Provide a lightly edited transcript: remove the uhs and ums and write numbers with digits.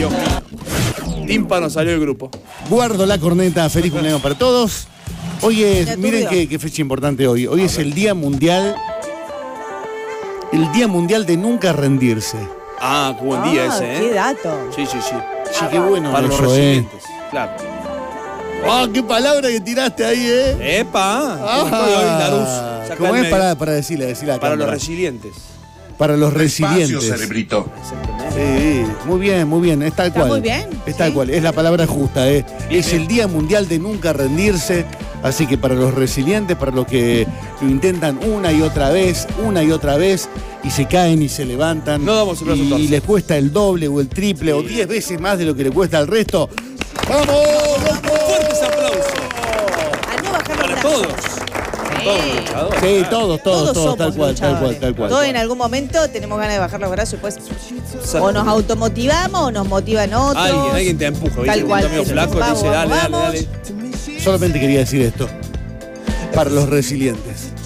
Dios mío. Tímpano salió del grupo. Guardo la corneta, feliz cumpleaños para todos. Hoy es, miren qué fecha importante hoy. Hoy es el Día Mundial de nunca rendirse. Ah, qué buen día ese, ¿eh? Qué dato. Sí. Sí, qué bueno Para los eso, resilientes, claro. ¡Ah, qué palabra que tiraste ahí, ¡Epa! ¿Cómo estoy hoy, Larus? Saca ¿Cómo el es medio. para decirle acá? Para los resilientes. Para los resilientes. Espacio, cerebrito. Sí, muy bien, es tal Está cual. muy bien, Es tal sí. cual, es la palabra justa, Es el Día Mundial de nunca rendirse, así que para los resilientes, para los que lo intentan una y otra vez, y se caen y se levantan, No damos el brazo a y torcer. les cuesta el doble o el triple o 10 veces más de lo que le cuesta al resto. ¡Vamos! Fuertes aplausos A no bajar los para brazos. todos. Todos los luchadores. Sí, todos, somos tal cual. Todos en algún momento tenemos ganas de bajar los brazos y pues o nos automotivamos o nos motivan otros. Alguien te empuja, ¿viste? Tal cual. Un medio flaco te dice, Vamos. dale. Solamente quería decir esto. Para los resilientes.